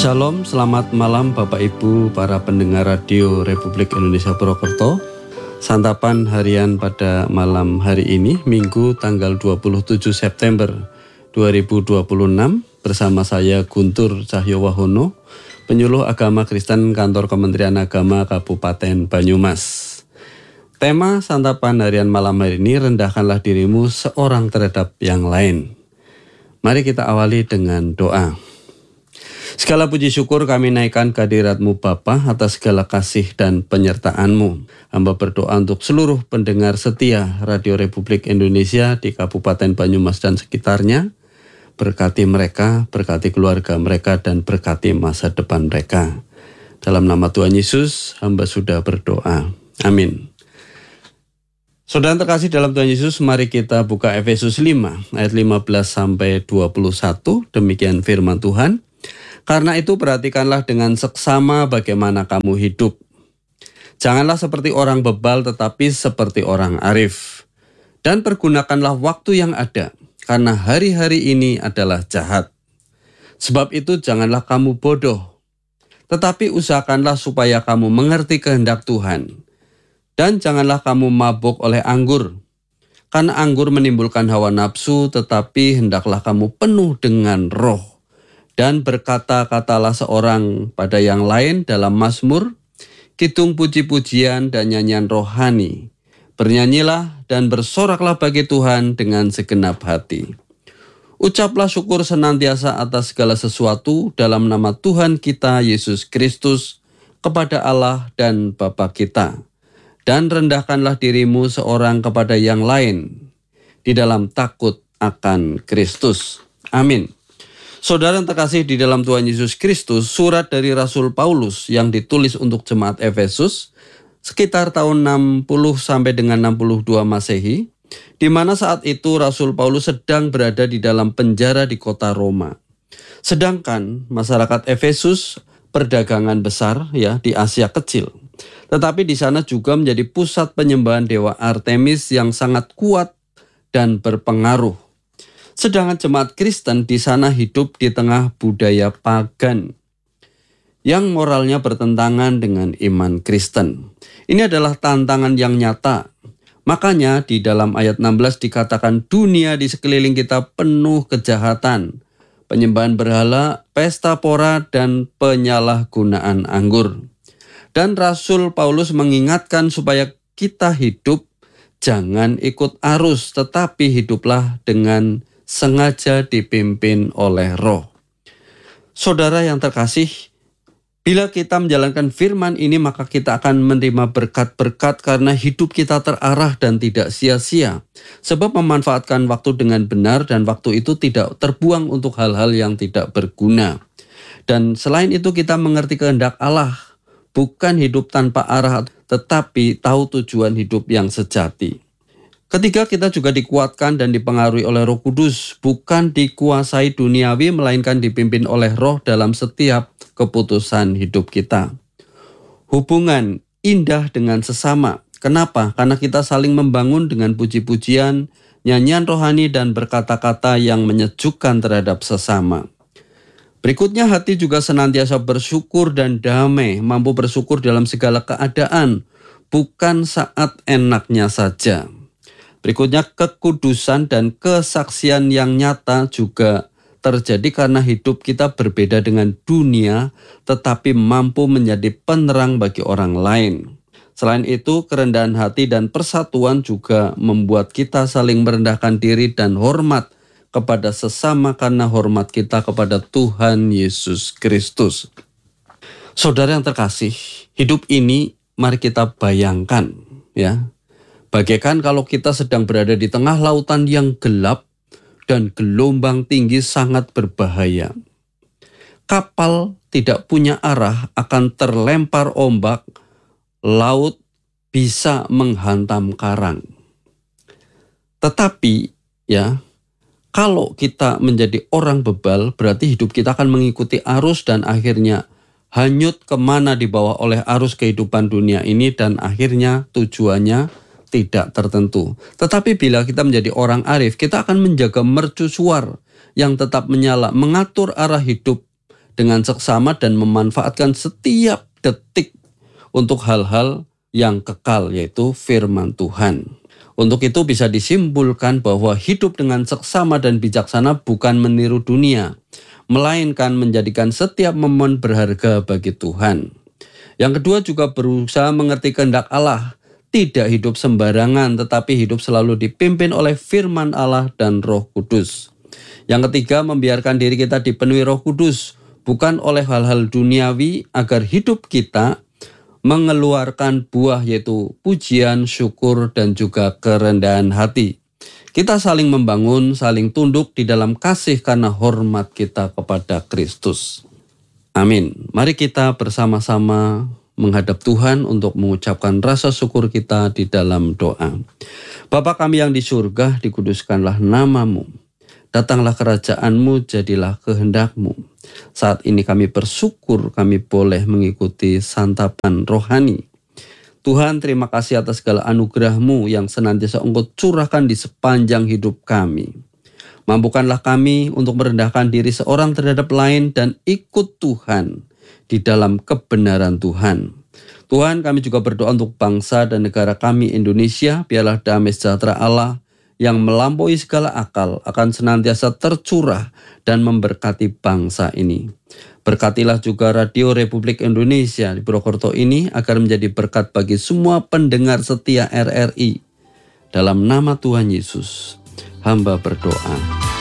Shalom, selamat malam Bapak Ibu para pendengar radio Republik Indonesia Purwokerto. Santapan harian pada malam hari ini, Minggu tanggal 27 September 2026 bersama saya Guntur Cahyowahono, penyuluh agama Kristen Kantor Kementerian Agama Kabupaten Banyumas. Tema santapan harian malam hari ini, rendahkanlah dirimu seorang terhadap yang lain. Mari kita awali dengan doa. Segala puji syukur kami naikkan kehadirat-Mu Bapa atas segala kasih dan penyertaan-Mu. Hamba berdoa untuk seluruh pendengar setia Radio Republik Indonesia di Kabupaten Banyumas dan sekitarnya. Berkati mereka, berkati keluarga mereka, dan berkati masa depan mereka. Dalam nama Tuhan Yesus, hamba sudah berdoa. Amin. Saudara terkasih dalam Tuhan Yesus, mari kita buka Efesus 5 ayat 15-21, demikian firman Tuhan. Karena itu perhatikanlah dengan seksama bagaimana kamu hidup. Janganlah seperti orang bebal tetapi seperti orang arif. Dan pergunakanlah waktu yang ada, karena hari-hari ini adalah jahat. Sebab itu janganlah kamu bodoh, tetapi usahakanlah supaya kamu mengerti kehendak Tuhan. Dan janganlah kamu mabuk oleh anggur, karena anggur menimbulkan hawa nafsu, tetapi hendaklah kamu penuh dengan roh. Dan berkata-katalah seorang pada yang lain dalam mazmur, kidung puji-pujian dan nyanyian rohani. Bernyanyilah dan bersoraklah bagi Tuhan dengan segenap hati. Ucaplah syukur senantiasa atas segala sesuatu dalam nama Tuhan kita Yesus Kristus kepada Allah dan Bapa kita. Dan rendahkanlah dirimu seorang kepada yang lain di dalam takut akan Kristus. Amin. Saudara yang terkasih di dalam Tuhan Yesus Kristus, surat dari Rasul Paulus yang ditulis untuk jemaat Efesus sekitar tahun 60 sampai dengan 62 Masehi, di mana saat itu Rasul Paulus sedang berada di dalam penjara di kota Roma. Sedangkan masyarakat Efesus perdagangan besar di Asia Kecil. Tetapi di sana juga menjadi pusat penyembahan dewa Artemis yang sangat kuat dan berpengaruh. Sedangkan jemaat Kristen di sana hidup di tengah budaya pagan yang moralnya bertentangan dengan iman Kristen. Ini adalah tantangan yang nyata. Makanya di dalam ayat 16 dikatakan dunia di sekeliling kita penuh kejahatan, penyembahan berhala, pesta pora, dan penyalahgunaan anggur. Dan Rasul Paulus mengingatkan supaya kita hidup jangan ikut arus, tetapi hiduplah dengan sengaja dipimpin oleh Roh. Saudara yang terkasih, bila kita menjalankan firman ini maka kita akan menerima berkat-berkat karena hidup kita terarah dan tidak sia-sia. Sebab memanfaatkan waktu dengan benar dan waktu itu tidak terbuang untuk hal-hal yang tidak berguna. Dan selain itu kita mengerti kehendak Allah, bukan hidup tanpa arah tetapi tahu tujuan hidup yang sejati. Ketiga, kita juga dikuatkan dan dipengaruhi oleh Roh Kudus, bukan dikuasai duniawi, melainkan dipimpin oleh Roh dalam setiap keputusan hidup kita. Hubungan indah dengan sesama. Kenapa? Karena kita saling membangun dengan puji-pujian, nyanyian rohani, dan berkata-kata yang menyejukkan terhadap sesama. Berikutnya, hati juga senantiasa bersyukur dan damai, mampu bersyukur dalam segala keadaan, bukan saat enaknya saja. Berikutnya, kekudusan dan kesaksian yang nyata juga terjadi karena hidup kita berbeda dengan dunia, tetapi mampu menjadi penerang bagi orang lain. Selain itu, kerendahan hati dan persatuan juga membuat kita saling merendahkan diri dan hormat kepada sesama karena hormat kita kepada Tuhan Yesus Kristus. Saudara yang terkasih, hidup ini mari kita bayangkan bagaikan kalau kita sedang berada di tengah lautan yang gelap dan gelombang tinggi sangat berbahaya. Kapal tidak punya arah akan terlempar ombak, laut bisa menghantam karang. Tetapi kalau kita menjadi orang bebal, berarti hidup kita akan mengikuti arus dan akhirnya hanyut kemana dibawa oleh arus kehidupan dunia ini dan akhirnya tujuannya tidak tertentu. Tetapi bila kita menjadi orang arif, kita akan menjaga mercusuar yang tetap menyala, mengatur arah hidup dengan seksama dan memanfaatkan setiap detik untuk hal-hal yang kekal, yaitu firman Tuhan. Untuk itu bisa disimpulkan bahwa hidup dengan seksama dan bijaksana bukan meniru dunia, melainkan menjadikan setiap momen berharga bagi Tuhan. Yang kedua juga berusaha mengerti kehendak Allah, tidak hidup sembarangan tetapi hidup selalu dipimpin oleh firman Allah dan Roh Kudus. Yang ketiga, membiarkan diri kita dipenuhi Roh Kudus, bukan oleh hal-hal duniawi, agar hidup kita mengeluarkan buah yaitu pujian, syukur, dan juga kerendahan hati. Kita saling membangun, saling tunduk di dalam kasih karena hormat kita kepada Kristus. Amin. Mari kita bersama-sama menghadap Tuhan untuk mengucapkan rasa syukur kita di dalam doa. Bapa kami yang di surga, dikuduskanlah namamu. Datanglah kerajaan-Mu, jadilah kehendak-Mu. Saat ini kami bersyukur kami boleh mengikuti santapan rohani. Tuhan, terima kasih atas segala anugerah-Mu yang senantiasa Engkau curahkan di sepanjang hidup kami. Mampukanlah kami untuk merendahkan diri seorang terhadap lain dan ikut Tuhan di dalam kebenaran Tuhan. Tuhan, kami juga berdoa untuk bangsa dan negara kami Indonesia, biarlah damai sejahtera Allah yang melampaui segala akal akan senantiasa tercurah dan memberkati bangsa ini. Berkatilah juga Radio Republik Indonesia di Purwokerto ini agar menjadi berkat bagi semua pendengar setia RRI. Dalam nama Tuhan Yesus, hamba berdoa.